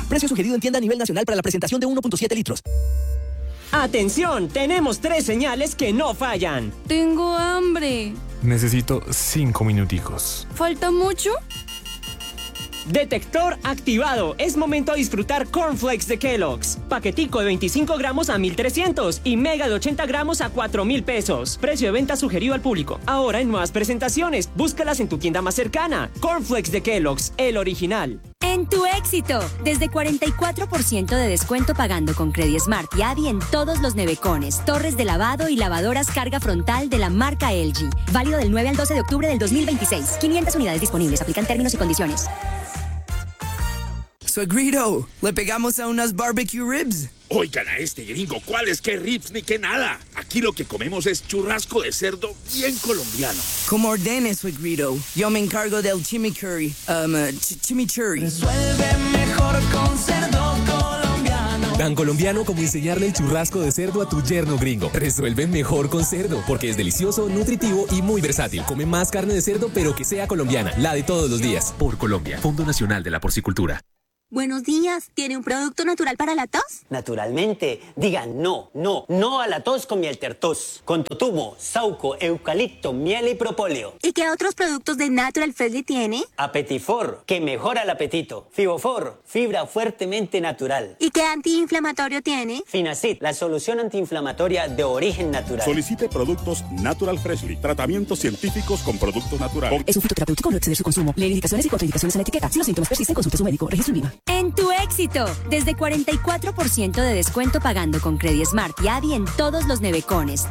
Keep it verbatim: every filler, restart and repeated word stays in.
Precio sugerido en tienda a nivel nacional para la presentación de uno punto siete litros. ¡Atención! Tenemos tres señales que no fallan. Tengo hambre. Necesito cinco minuticos. ¿Falta mucho? Detector activado. Es momento de disfrutar Cornflakes de Kellogg's. Paquetico de veinticinco gramos a mil trescientos y Mega de ochenta gramos a cuatro mil pesos. Precio de venta sugerido al público. Ahora en nuevas presentaciones. Búscalas en tu tienda más cercana. Cornflakes de Kellogg's, el original. En tu éxito, desde cuarenta y cuatro por ciento de descuento pagando con CrediSmart y Adi en todos los nevecones, torres de lavado y lavadoras carga frontal de la marca L G. Válido del nueve al doce de octubre del dos mil veintiséis. quinientas unidades disponibles. Aplican términos y condiciones. Suegrito, ¿le pegamos a unas barbecue ribs? Oigan a este gringo, ¿cuáles qué ribs ni qué nada? Aquí lo que comemos es churrasco de cerdo bien colombiano. Como ordene, suegrito. Yo me encargo del chimichurri. Um, uh, ch chimichurri. Resuelve mejor con cerdo colombiano. Tan colombiano como enseñarle el churrasco de cerdo a tu yerno gringo. Resuelve mejor con cerdo, porque es delicioso, nutritivo y muy versátil. Come más carne de cerdo, pero que sea colombiana, la de todos los días. Por Colombia, Fondo Nacional de la Porcicultura. Buenos días, ¿tiene un producto natural para la tos? Naturalmente, digan no, no, no a la tos con miel tertos, con totumo, sauco, eucalipto, miel y propóleo. ¿Y qué otros productos de Natural Freshly tiene? Apetifor, que mejora el apetito. Fibofor, fibra fuertemente natural. ¿Y qué antiinflamatorio tiene? Finacid, la solución antiinflamatoria de origen natural. Solicite productos Natural Freshly, tratamientos científicos con productos naturales. Es un fitoterapéutico, no exceder su consumo. Lee indicaciones y contraindicaciones en la etiqueta. Si los síntomas persisten, consulte a su médico. Registro en IVA. En tu éxito, desde cuarenta y cuatro por ciento de descuento pagando con CrediSmart y Adi en todos los nevecones,